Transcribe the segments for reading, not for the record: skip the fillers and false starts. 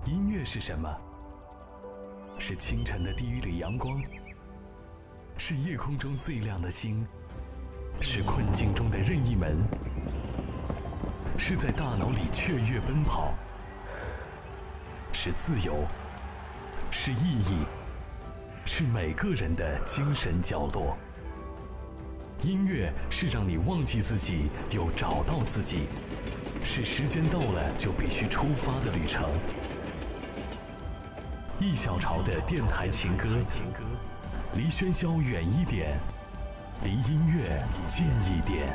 音乐是什么？是清晨的第一缕阳光，是夜空中最亮的星，是困境中的任意门，是在大脑里雀跃奔跑，是自由，是意义，是每个人的精神角落。音乐是让你忘记自己又找到自己，是时间到了就必须出发的旅程。一小潮的电台情歌，离喧嚣远一点，离音乐近一点。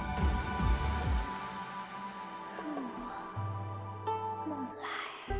梦来。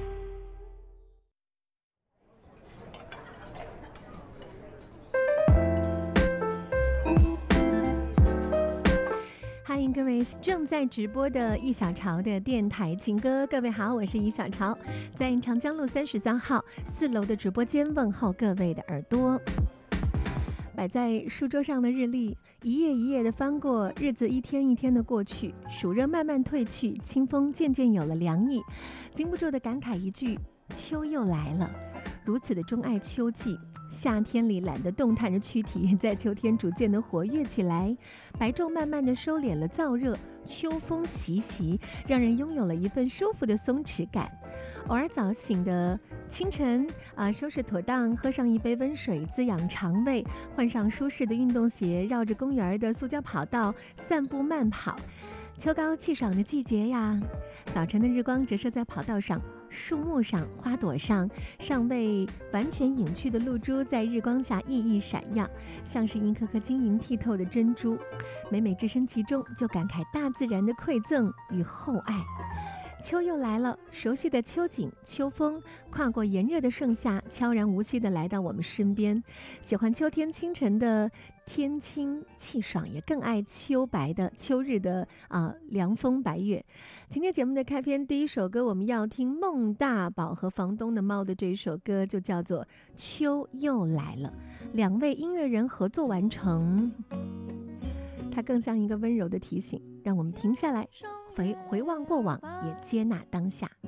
欢迎各位正在直播的一小潮的电台情歌，各位好，我是一小潮，在长江路33号4楼的直播间问候各位的耳朵。摆在书桌上的日历，一页一页的翻过，日子一天一天的过去，暑热慢慢退去，清风渐渐有了凉意，禁不住的感慨一句：秋又来了。如此的钟爱秋季，夏天里懒得动弹的躯体，在秋天逐渐的活跃起来，白昼慢慢的收敛了燥热，秋风习习，让人拥有了一份舒服的松弛感。偶尔早醒的清晨收拾妥当，喝上一杯温水滋养肠胃，换上舒适的运动鞋，绕着公园的塑胶跑道散步慢跑。秋高气爽的季节呀，早晨的日光折射在跑道上，树木上，花朵上，尚未完全隐去的露珠在日光下熠熠闪耀，像是一颗颗晶莹剔透的珍珠。每每置身其中，就感慨大自然的馈赠与厚爱。秋又来了，熟悉的秋景、秋风跨过炎热的盛夏，悄然无息地来到我们身边。喜欢秋天清晨的天清气爽，也更爱秋白的秋日的凉风白月。今天节目的开篇第一首歌，我们要听孟大宝和房东的猫的这一首歌，就叫做《秋又来了》。两位音乐人合作完成，它更像一个温柔的提醒，让我们停下来，回望过往，也接纳当下。